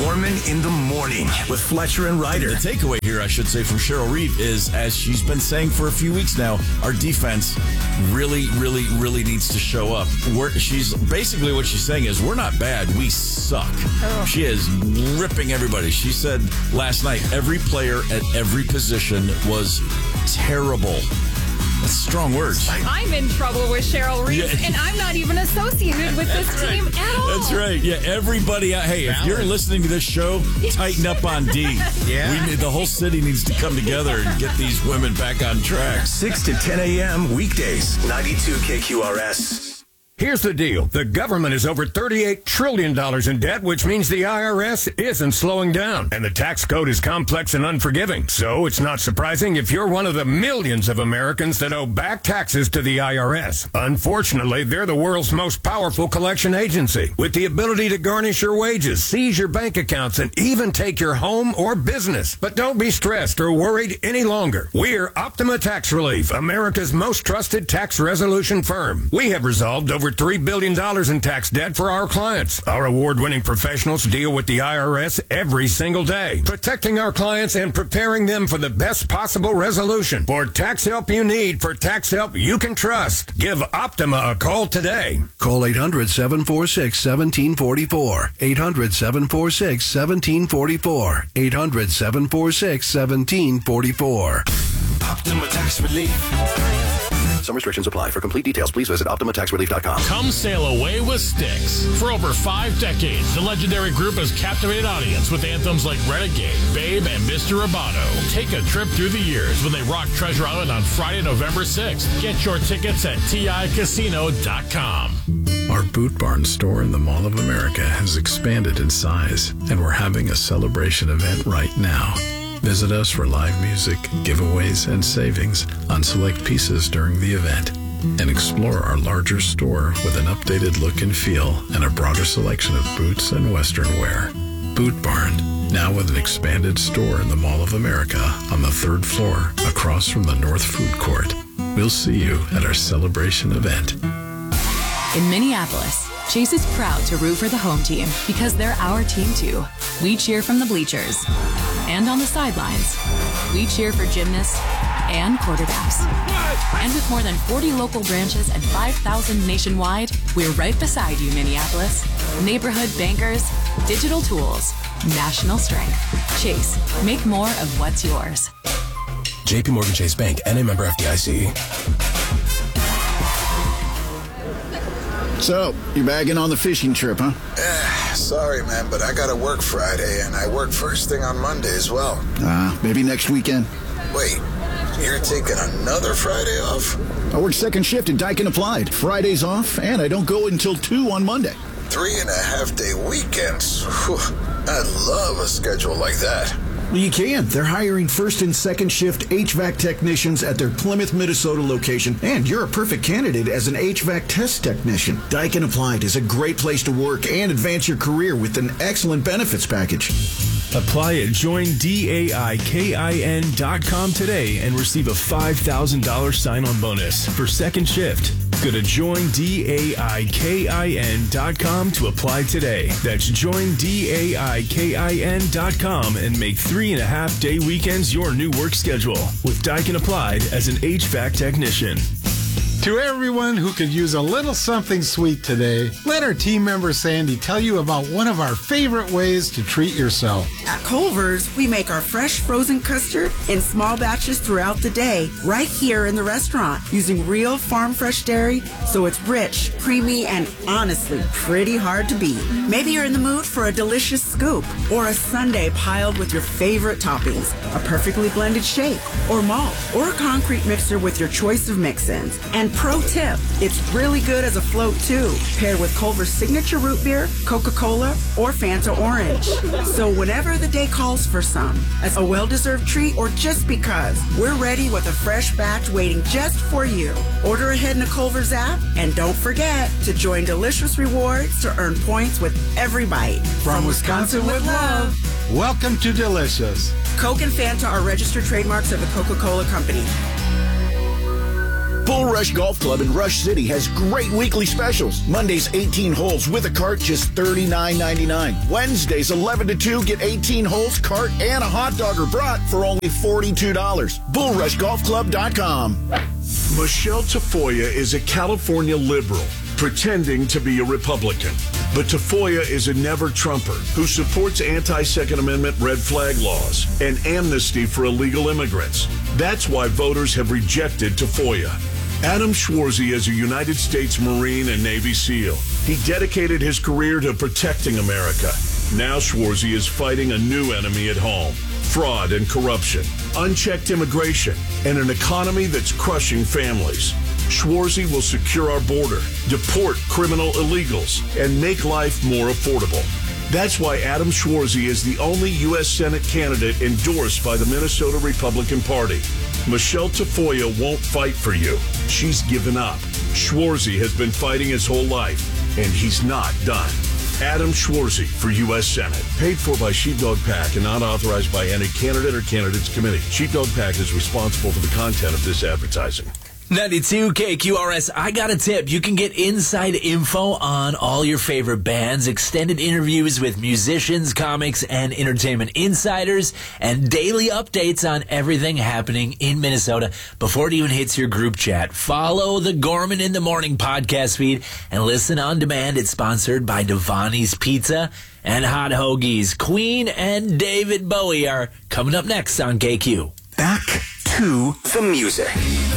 Norman in the Morning with Fletcher and Ryder. The takeaway here, I should say, from Cheryl Reeve is, as she's been saying for a few weeks now, our defense really needs to show up. She's basically what she's saying is, we're not bad, we suck. Oh. She is ripping everybody. She said last night, every player at every position was terrible. That's strong words. I'm in trouble with Cheryl Reeve, and I'm not even associated with this team at all. That's right. Yeah, everybody. Hey, if you're listening to this show, tighten up on D. Yeah. The whole city needs to come together and get these women back on track. 6 to 10 a.m. weekdays, 92 KQRS. Here's the deal. The government is over $38 trillion in debt, which means the IRS isn't slowing down. And the tax code is complex and unforgiving. So it's not surprising if you're one of the millions of Americans that owe back taxes to the IRS. Unfortunately, they're the world's most powerful collection agency, with the ability to garnish your wages, seize your bank accounts, and even take your home or business. But don't be stressed or worried any longer. We're Optima Tax Relief, America's most trusted tax resolution firm. We have resolved over $3 billion in tax debt for our clients. Our award-winning professionals deal with the IRS every single day, protecting our clients and preparing them for the best possible resolution. For tax help you need, for tax help you can trust, give Optima a call today. Call 800-746-1744. 800-746-1744. 800-746-1744. Optima Tax Relief. Some restrictions apply. For complete details, please visit OptimaTaxRelief.com. Come sail away with Styx. For over 5 decades, the legendary group has captivated audience with anthems like Renegade, Babe, and Mr. Roboto. Take a trip through the years when they rock Treasure Island on Friday, November 6th. Get your tickets at TICasino.com. Our Boot Barn store in the Mall of America has expanded in size, and we're having a celebration event right now. Visit us for live music, giveaways, and savings on select pieces during the event. And explore our larger store with an updated look and feel and a broader selection of boots and Western wear. Boot Barn, now with an expanded store in the Mall of America on the 3rd floor across from the North Food Court. We'll see you at our celebration event. In Minneapolis, Chase is proud to root for the home team because they're our team too. We cheer from the bleachers and on the sidelines. We cheer for gymnasts and quarterbacks. And with more than 40 local branches and 5,000 nationwide, we're right beside you, Minneapolis. Neighborhood bankers, digital tools, national strength. Chase, make more of what's yours. JP Morgan Chase Bank, NA member FDIC. So, you bagging on the fishing trip, huh? Sorry, man, but I gotta work Friday, and I work first thing on Monday as well. Maybe next weekend. Wait, you're taking another Friday off? I work second shift at Daikin Applied. Fridays off, and I don't go until 2 on Monday. 3.5-day weekends. Whew, I'd love a schedule like that. Well, you can. They're hiring first and second shift HVAC technicians at their Plymouth, Minnesota location, and you're a perfect candidate as an HVAC test technician. Daikin Applied is a great place to work and advance your career with an excellent benefits package. Apply at joindaikin.com today and receive a $5,000 sign-on bonus for second shift. Go to joindaikin.com to apply today. That's joindaikin.com and make 3.5-day weekends your new work schedule with Daikin Applied as an HVAC technician. To everyone who could use a little something sweet today, let our team member Sandy tell you about one of our favorite ways to treat yourself. At Culver's, we make our fresh frozen custard in small batches throughout the day, right here in the restaurant, using real farm fresh dairy, so it's rich, creamy, and honestly pretty hard to beat. Maybe you're in the mood for a delicious scoop or a sundae piled with your favorite toppings, a perfectly blended shake or malt, or a concrete mixer with your choice of mix-ins. And pro tip, it's really good as a float too, paired with Culver's signature root beer, Coca-Cola, or Fanta Orange. So whenever the day calls for some, as a well-deserved treat or just because, we're ready with a fresh batch waiting just for you. Order ahead in the Culver's app, and don't forget to join Delicious Rewards to earn points with every bite. From Wisconsin with love, welcome to Delicious. Coke and Fanta are registered trademarks of the Coca-Cola Company. Bull Rush Golf Club in Rush City has great weekly specials. Mondays, 18 holes with a cart, just $39.99. Wednesdays, 11 to 2, get 18 holes, cart, and a hot dog or brat for only $42. BullRushGolfClub.com. Michelle Tafoya is a California liberal pretending to be a Republican. But Tafoya is a never-Trumper who supports anti-Second Amendment red flag laws and amnesty for illegal immigrants. That's why voters have rejected Tafoya. Adam Schwarzy is a United States Marine and Navy SEAL. He dedicated his career to protecting America. Now Schwarzy is fighting a new enemy at home: fraud and corruption, unchecked immigration, and an economy that's crushing families. Schwarzy will secure our border, deport criminal illegals, and make life more affordable. That's why Adam Schwarzy is the only U.S. Senate candidate endorsed by the Minnesota Republican Party. Michelle Tafoya won't fight for you. She's given up. Schwarzy has been fighting his whole life, and he's not done. Adam Schwarzy for U.S. Senate. Paid for by Sheepdog PAC and not authorized by any candidate or candidates committee. Sheepdog PAC is responsible for the content of this advertising. 92 KQRS, I got a tip. You can get inside info on all your favorite bands, extended interviews with musicians, comics, and entertainment insiders, and daily updates on everything happening in Minnesota before it even hits your group chat. Follow the Gorman in the Morning podcast feed and listen on demand. It's sponsored by Devani's Pizza and Hot Hoagies. Queen and David Bowie are coming up next on KQ. Back to the music.